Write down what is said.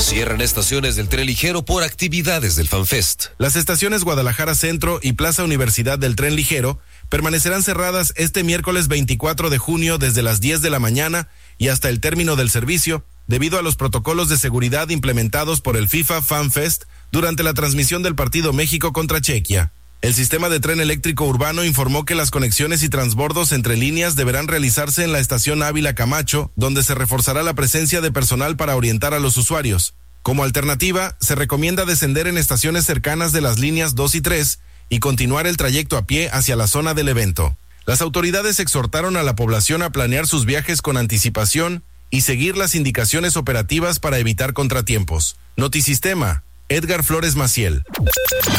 Cierran estaciones del tren ligero por actividades del FanFest. Las estaciones Guadalajara Centro y Plaza Universidad del tren ligero permanecerán cerradas este miércoles 24 de junio desde las 10 de la mañana y hasta el término del servicio, debido a los protocolos de seguridad implementados por el FIFA FanFest durante la transmisión del partido México contra Chequia. El sistema de tren eléctrico urbano informó que las conexiones y transbordos entre líneas deberán realizarse en la estación Ávila Camacho, donde se reforzará la presencia de personal para orientar a los usuarios. Como alternativa, se recomienda descender en estaciones cercanas de las líneas 2 y 3 y continuar el trayecto a pie hacia la zona del evento. Las autoridades exhortaron a la población a planear sus viajes con anticipación y seguir las indicaciones operativas para evitar contratiempos. Notisistema, Edgar Flores Maciel.